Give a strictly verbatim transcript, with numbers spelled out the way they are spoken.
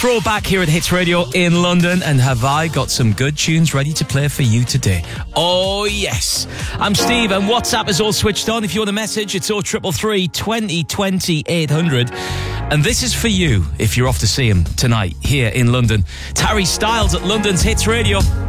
Pro back here at Hits Radio in London, and have I got some good tunes ready to play for you today? Oh yes, I'm Steve, and WhatsApp is all switched on. If you want a message, it's oh three three three, twenty, twenty, eight hundred. And this is for you if you're off to see him tonight here in London. Harry Styles at London's Hits Radio.